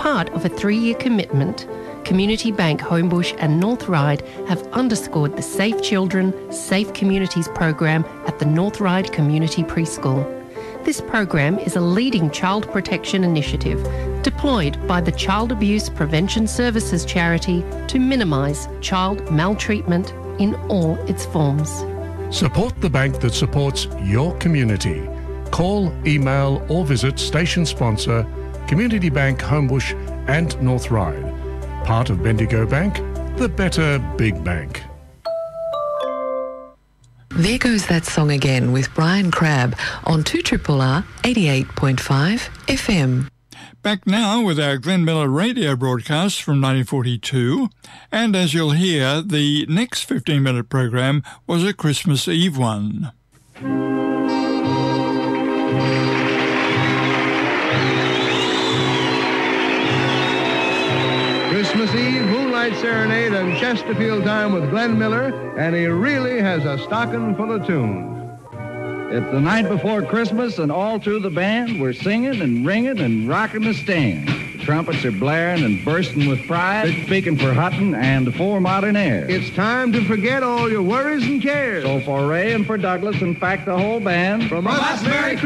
part of a 3-year commitment, Community Bank Homebush and North Ryde have underscored the Safe Children, Safe Communities program at the North Ryde Community Preschool. This program is a leading child protection initiative deployed by the Child Abuse Prevention Services charity to minimise child maltreatment in all its forms. Support the bank that supports your community. Call, email or visit station sponsor Community Bank Homebush and North Ryde. Part of Bendigo Bank, the better big bank. There Goes That Song Again with Brian Crabb on 2RRR 88.5 FM. Back now with our Glenn Miller radio broadcast from 1942. And as you'll hear, the next 15-minute program was a Christmas Eve one. Christmas Eve, Moonlight Serenade, and Chesterfield Time with Glenn Miller, and he really has a stocking full of tunes. It's the night before Christmas, and all through the band, we're singing and ringing and rocking the stand. The trumpets are blaring and bursting with pride, speaking for Hutton and the four modern airs. It's time to forget all your worries and cares. So for Ray and for Douglas, in fact, the whole band, from us, Merry Christmas.